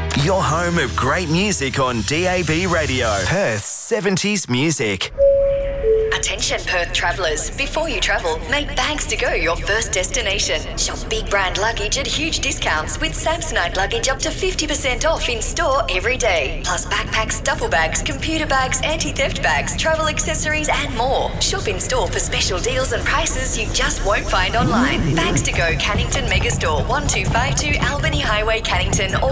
Your home of great music on DAB Radio. Perth's 70s music. Attention Perth travellers, before you travel, make Bags to Go your first destination. Shop big brand luggage at huge discounts with Samsonite luggage up to 50% off in store every day. Plus backpacks, duffel bags, computer bags, anti-theft bags, travel accessories and more. Shop in store for special deals and prices you just won't find online. Bags to Go Cannington Megastore 1252 Albany Highway Cannington or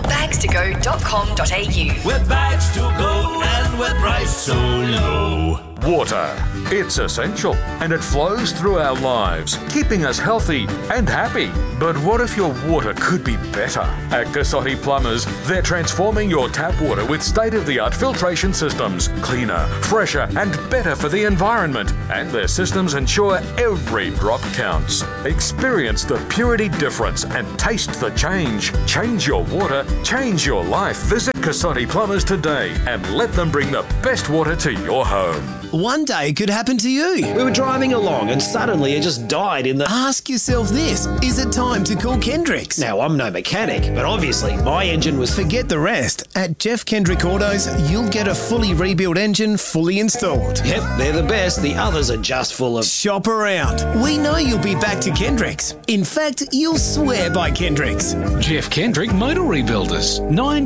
bagstogo.com.au. We're Bags to Go and we're priced so low. Water. It's essential and it flows through our lives, keeping us healthy and happy. But what if your water could be better? At Cassotti Plumbers, they're transforming your tap water with state-of-the-art filtration systems, cleaner, fresher and better for the environment. And their systems ensure every drop counts. Experience the purity difference and taste the change. Change your water, change your life. Visit Cassotti Plumbers today and let them bring the best water to your home. One day it could happen to you. We were driving along and suddenly it just died in the... Ask yourself this, is it time to call Kendricks? Now, I'm no mechanic, but obviously my engine was... Forget the rest. At Jeff Kendrick Autos, you'll get a fully rebuilt engine fully installed. Yep, they're the best. The others are just full of... Shop around. We know you'll be back to Kendricks. In fact, you'll swear by Kendricks. Jeff Kendrick Motor Rebuilders.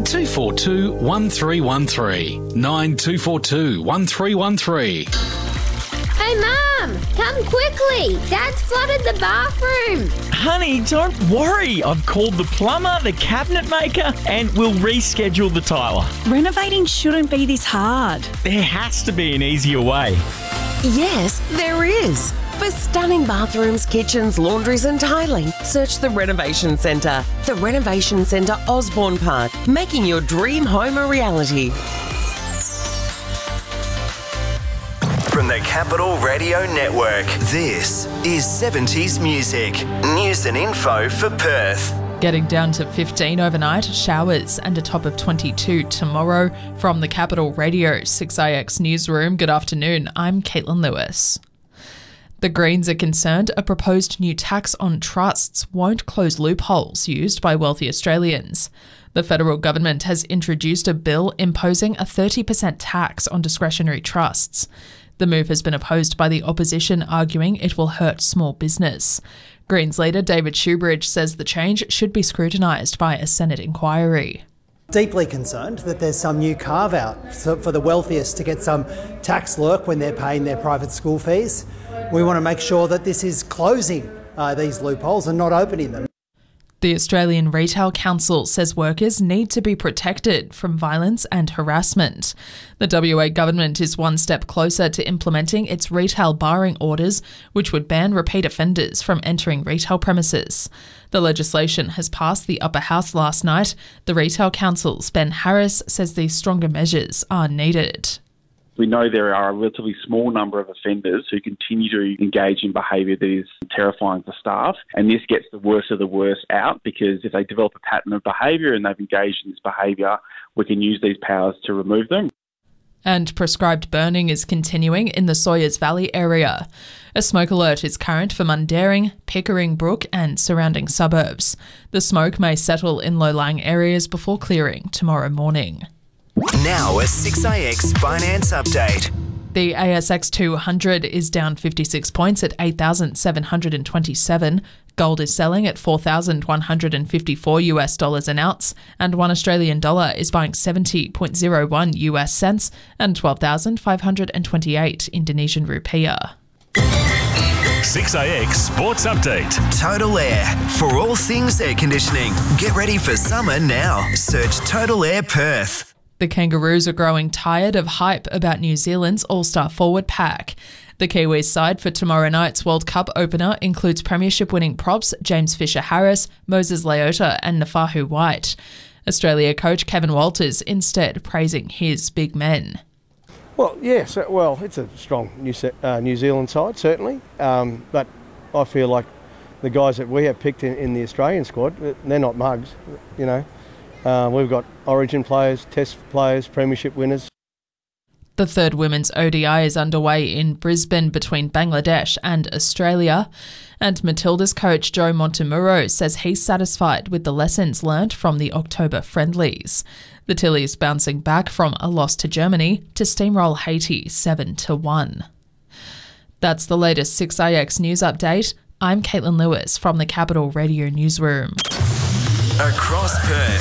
9242 1313. 9242 1313. Hey, Mum! Come quickly! Dad's flooded the bathroom! Honey, don't worry. I've called the plumber, the cabinet maker, and we'll reschedule the tiler. Renovating shouldn't be this hard. There has to be an easier way. Yes, there is. For stunning bathrooms, kitchens, laundries and tiling, search the Renovation Centre. The Renovation Centre Osborne Park, making your dream home a reality. From the Capital Radio Network, this is 70s Music. News and info for Perth. Getting down to 15 overnight, showers and a top of 22 tomorrow. From the Capital Radio 6IX newsroom, good afternoon, I'm Caitlin Lewis. The Greens are concerned a proposed new tax on trusts won't close loopholes used by wealthy Australians. The federal government has introduced a bill imposing a 30% tax on discretionary trusts. The move has been opposed by the opposition, arguing it will hurt small business. Greens leader David Shoebridge says the change should be scrutinised by a Senate inquiry. Deeply concerned that there's some new carve-out for the wealthiest to get some tax lurk when they're paying their private school fees. We want to make sure that this is closing these loopholes and not opening them. The Australian Retail Council says workers need to be protected from violence and harassment. The WA government is one step closer to implementing its retail barring orders, which would ban repeat offenders from entering retail premises. The legislation has passed the Upper House last night. The Retail Council's Ben Harris says these stronger measures are needed. We know there are a relatively small number of offenders who continue to engage in behaviour that is terrifying for staff, and this gets the worst of the worst out, because if they develop a pattern of behaviour and they've engaged in this behaviour, we can use these powers to remove them. And prescribed burning is continuing in the Sawyers Valley area. A smoke alert is current for Mundaring, Pickering Brook and surrounding suburbs. The smoke may settle in low-lying areas before clearing tomorrow morning. Now a 6IX finance update. The ASX 200 is down 56 points at 8,727. Gold is selling at $4,154 an ounce, and $1 Australian dollar is buying 70.01 US cents and 12,528 Indonesian rupiah. 6IX Sports Update. Total Air. For all things air conditioning. Get ready for summer now. Search Total Air Perth. The Kangaroos are growing tired of hype about New Zealand's all-star forward pack. The Kiwis side for tomorrow night's World Cup opener includes premiership-winning props James Fisher-Harris, Moses Leota and Nafahu White. Australia coach Kevin Walters instead praising his big men. Well, yes, it's a strong New Zealand side, certainly. But I feel like the guys that we have picked in the Australian squad, they're not mugs, you know. We've got Origin players, Test players, premiership winners. The third women's ODI is underway in Brisbane between Bangladesh and Australia. And Matilda's coach Joe Montemurro says he's satisfied with the lessons learnt from the October friendlies. The Tillies bouncing back from a loss to Germany to steamroll Haiti 7-1. That's the latest 6IX news update. I'm Caitlin Lewis from the Capital Radio Newsroom. Across Perth.